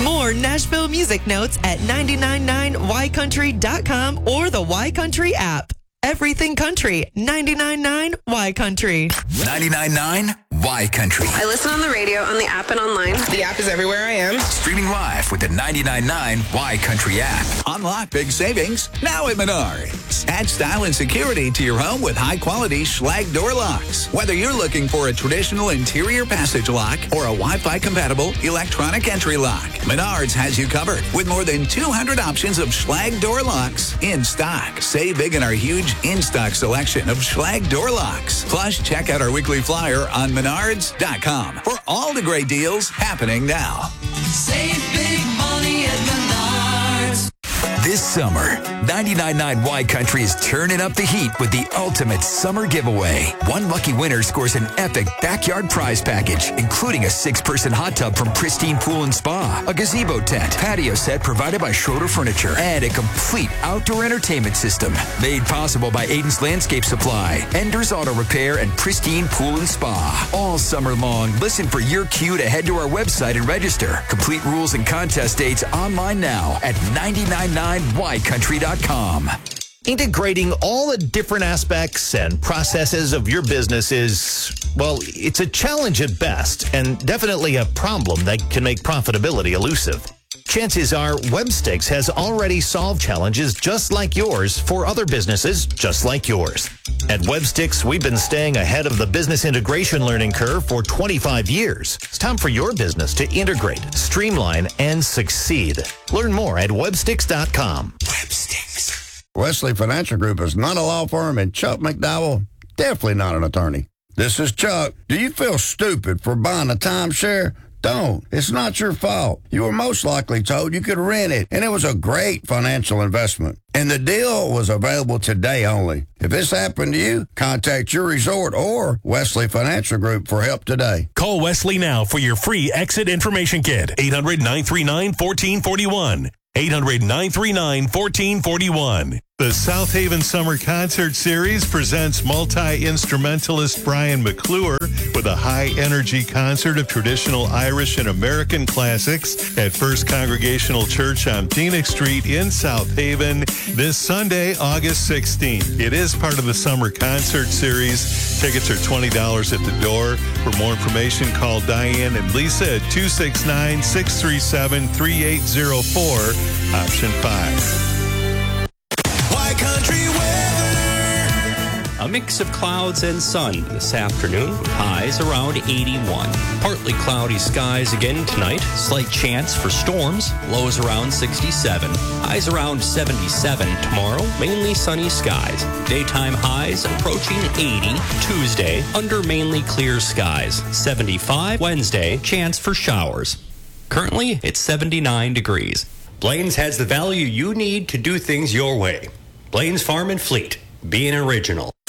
More Nashville music notes at 999ycountry.com or the Y Country app. Everything country, 999 Y Country. 99.9 Y Country. I listen on the radio, on the app, and online. The app is everywhere I am. Streaming live with the 99.9 Y Country app. Unlock big savings now at Menards. Add style and security to your home with high-quality Schlage door locks. Whether you're looking for a traditional interior passage lock or a Wi-Fi-compatible electronic entry lock, Menards has you covered with more than 200 options of Schlage door locks in stock. Save big in our huge in-stock selection of Schlage door locks. Plus, check out our weekly flyer on Menards.com for all the great deals happening now. Save big money at Menards. This summer, 99.9 Y Country is turning up the heat with the ultimate summer giveaway. One lucky winner scores an epic backyard prize package, including a 6-person hot tub from Pristine Pool and Spa, a gazebo tent, patio set provided by Schroeder Furniture, and a complete outdoor entertainment system. Made possible by Aiden's Landscape Supply, Ender's Auto Repair, and Pristine Pool and Spa. All summer long, listen for your cue to head to our website and register. Complete rules and contest dates online now at 999ycountry.com. Integrating all the different aspects and processes of your business is, well, it's a challenge at best and definitely a problem that can make profitability elusive. Chances are Webstix has already solved challenges just like yours for other businesses just like yours. At Webstix, we've been staying ahead of the business integration learning curve for 25 years. It's time for your business to integrate, streamline, and succeed. Learn more at Webstix.com. Webstix. Wesley Financial Group is not a law firm, and Chuck McDowell, definitely not an attorney. This is Chuck. Do you feel stupid for buying a timeshare? Don't. It's not your fault. You were most likely told you could rent it, and it was a great financial investment. And the deal was available today only. If this happened to you, contact your resort or Wesley Financial Group for help today. Call Wesley now for your free exit information kit. 800-939-1441. 800-939-1441. The South Haven Summer Concert Series presents multi-instrumentalist Brian McClure with a high-energy concert of traditional Irish and American classics at First Congregational Church on Phoenix Street in South Haven this Sunday, August 16th. It is part of the Summer Concert Series. Tickets are $20 at the door. For more information, call Diane and Lisa at 269-637-3804, option 5. Country weather. A mix of clouds and sun this afternoon, with highs around 81. Partly cloudy skies again tonight. Slight chance for storms. Lows around 67. Highs around 77 tomorrow. Mainly sunny skies. Daytime highs approaching 80 Tuesday. Under mainly clear skies. 75 Wednesday. Chance for showers. Currently, it's 79 degrees. Blaine's has the value you need to do things your way. Blaine's Farm and Fleet, being original.